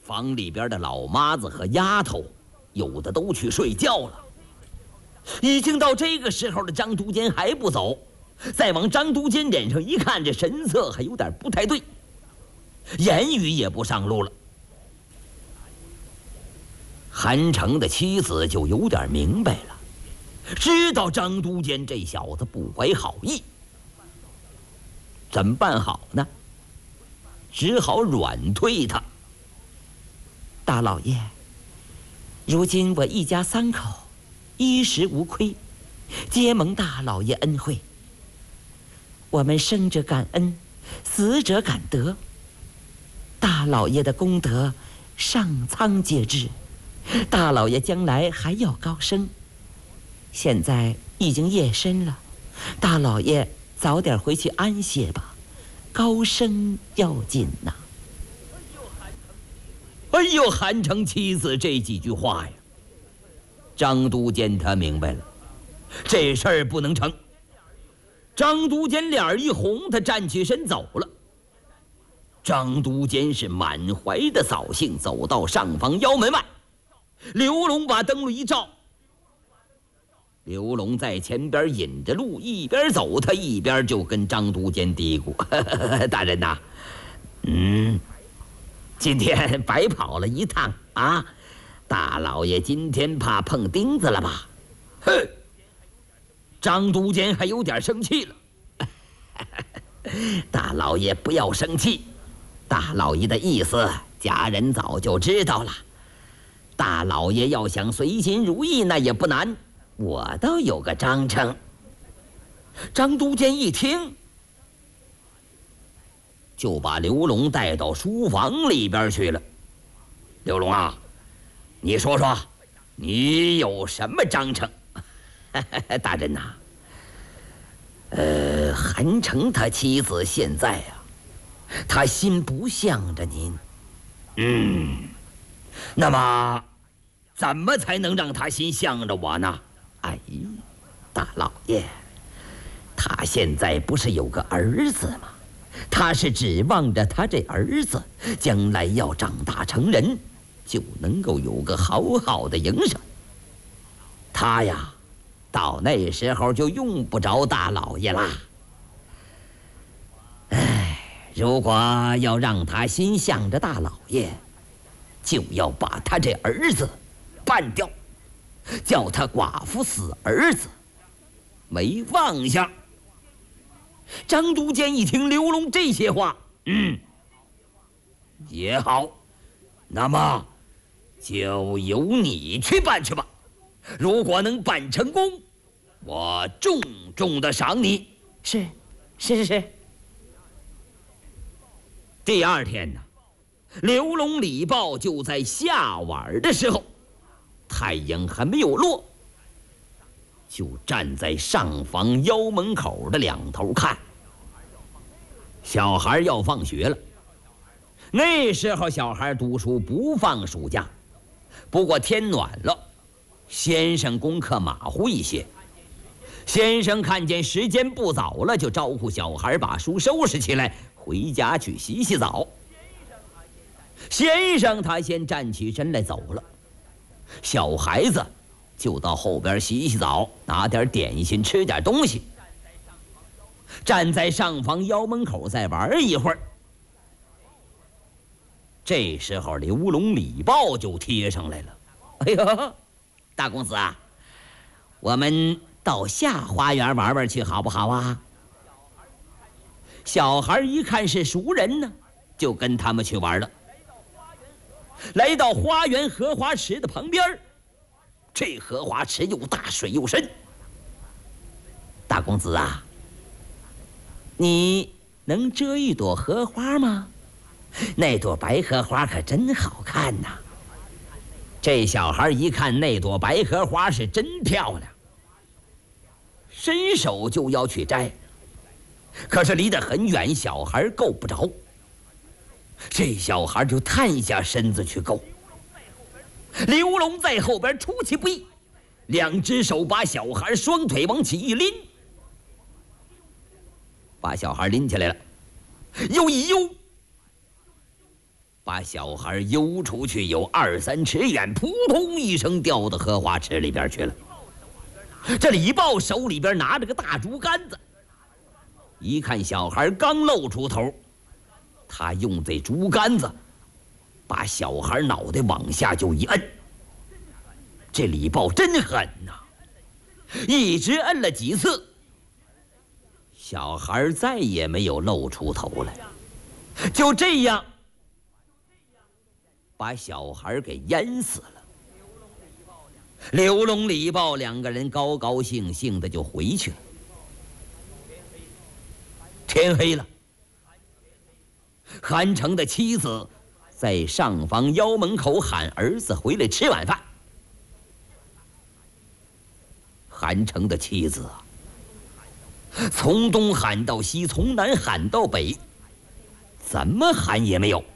房里边的老妈子和丫头，有的都去睡觉了。已经到这个时候了，张都监还不走。再往张都监脸上一看，这神色还有点不太对，言语也不上路了。韩城的妻子就有点明白了，知道张都监这小子不怀好意，怎么办好呢？只好软退他。 大老爷，如今我一家3口衣食无亏，皆蒙大老爷恩惠。我们生者感恩，死者感德。大老爷的功德上苍皆知，大老爷将来还要高升。现在已经夜深了，大老爷早点回去安歇吧，高升要紧呐。 哎呦，韩城妻子这几句话呀，张都监他明白了，这事儿不能成。张都监脸一红，他站起身走了。张都监是满怀的扫兴，走到上房腰门外，刘龙把灯笼一照，刘龙在前边引着路，一边走，他一边就跟张都监嘀咕：“大人呐，今天白跑了一趟啊！大老爷今天怕碰钉子了吧？”哼！张都监还有点生气了。大老爷不要生气，大老爷的意思家人早就知道了。大老爷要想随心如意那也不难，我倒有个章程。张都监一听，就把刘龙带到书房里边去了。刘龙啊，你说说，你有什么章程？大人呐，韩城他妻子现在啊，他心不向着您。那么怎么才能让他心向着我呢？哎，大老爷，他现在不是有个儿子吗？他是指望着他这儿子将来要长大成人，就能够有个好好的营生。他呀，到那时候就用不着大老爷啦。如果要让他心向着大老爷，就要把他这儿子办掉，叫他寡妇死儿子，没妄想。张都监一听刘龙这些话，也好，那么就由你去办去吧。如果能办成功，我重重的赏你。 是。 第二天呢，刘龙礼报就在下晚的时候，太阳还没有落，就站在上房腰门口的两头看。小孩要放学了，那时候小孩读书不放暑假，不过天暖了，先生功课马虎一些。先生看见时间不早了，就招呼小孩把书收拾起来，回家去洗洗澡。先生他先站起身来走了，小孩子就到后边洗洗澡，拿点点心，吃点东西，站在上房腰门口再玩一会儿。这时候刘龙礼报就贴上来了：“哎呦，大公子啊，我们到下花园玩玩去好不好啊？”小孩一看是熟人呢，就跟他们去玩了。来到花园荷花池的旁边，这荷花池又大，水又深。大公子啊，你能遮一朵荷花吗？那朵白荷花可真好看呐。这小孩一看那朵白荷花是真漂亮，伸手就要去摘，可是离得很远，小孩够不着。这小孩就探下身子去够，刘龙在后边出其不意，两只手把小孩双腿往起一拎，把小孩拎起来了，又一悠， 把小孩游出去有2、3尺远，扑通一声掉到荷花池里边去了。这李豹手里边拿着个大竹竿子，一看小孩刚露出头，他用这竹竿子把小孩脑袋往下就一摁。这李豹真狠呐，一直摁了几次，小孩再也没有露出头来，就这样把小孩给淹死了。刘龙、李豹2个人高高兴兴的就回去了。天黑了，韩城的妻子在上房腰门口喊儿子回来吃晚饭。韩城的妻子啊，从东喊到西，从南喊到北，怎么喊也没有。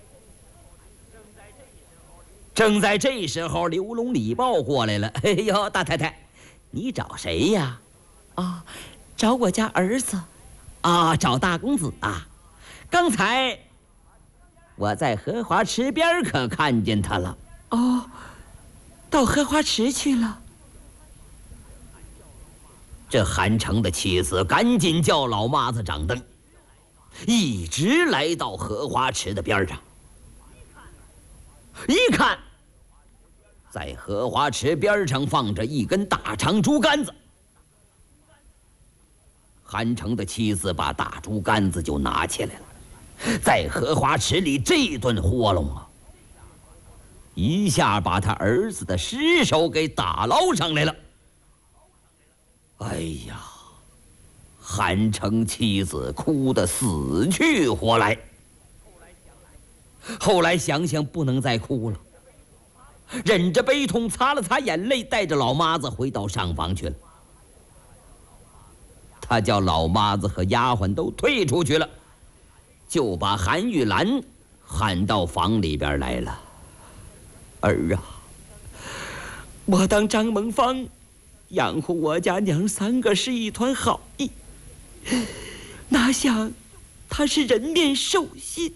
正在这时候，刘龙、李豹过来了。哎呦，大太太，你找谁呀？ 哦，找我家儿子。 啊，找大公子啊！刚才我在荷花池边可看见他了。 哦，到荷花池去了。 这韩城的妻子赶紧叫老妈子掌灯，一直来到荷花池的边上。一看，在荷花池边上放着一根大长竹竿子。韩城的妻子把大竹竿子就拿起来了，在荷花池里这顿活弄啊，一下把他儿子的尸首给打捞上来了。哎呀，韩城妻子哭得死去活来。后来想想不能再哭了，忍着悲痛擦了擦眼泪，带着老妈子回到上房去了。他叫老妈子和丫鬟都退出去了，就把韩玉兰喊到房里边来了。儿啊， 我当张蒙芳养活我家娘3个是一团好意，哪想他是人面兽心，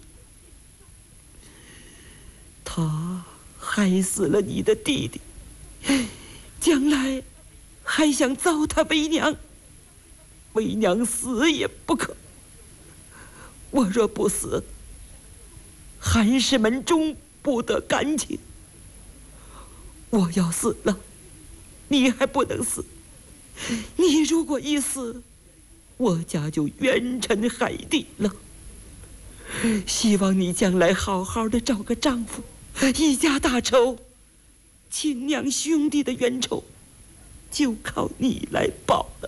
他害死了你的弟弟，将来还想糟蹋为娘，为娘死也不可。我若不死，韩氏门中不得干净。我要死了，你还不能死。你如果一死，我家就冤沉海底了。希望你将来好好的找个丈夫，一家大仇，亲娘兄弟的冤仇就靠你来报了。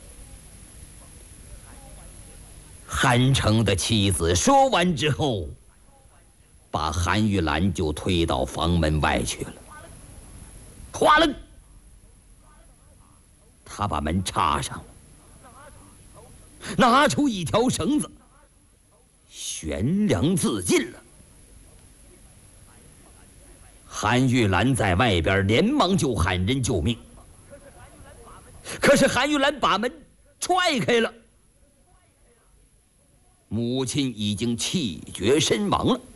韩城的妻子说完之后，把韩玉兰就推到房门外去了。哗楞，他把门插上了，拿出一条绳子，悬梁自尽了。韩玉兰在外边连忙就喊人救命，可是韩玉兰把门踹开了，母亲已经气绝身亡了。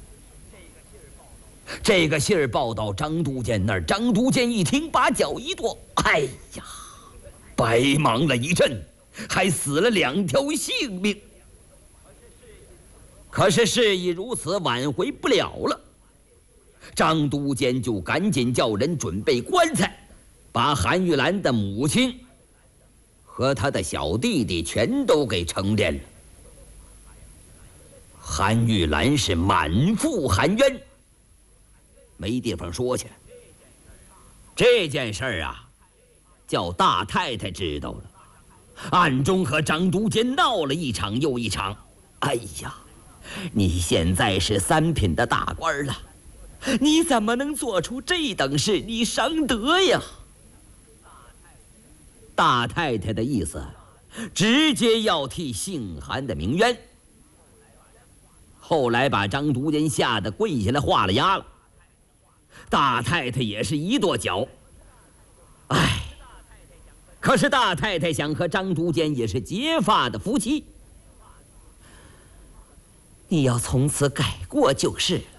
这个信儿报到张都监那儿，张都监一听，把脚一跺，哎呀，白忙了一阵，还死了2条性命。可是事已如此，挽回不了了。张都监就赶紧叫人准备棺材，把韩玉兰的母亲和他的小弟弟全都给成殓了。韩玉兰是满腹含冤，没地方说去。这件事儿啊，叫大太太知道了，暗中和张都监闹了一场又一场。哎呀，你现在是3品的大官了，你怎么能做出这等事？你伤德呀！大太太的意思，直接要替姓韩的鸣冤。后来把张都监吓得跪下来画了押了。大太太也是一跺脚，哎，可是大太太想和张都监也是结发的夫妻， 你要从此改过就是。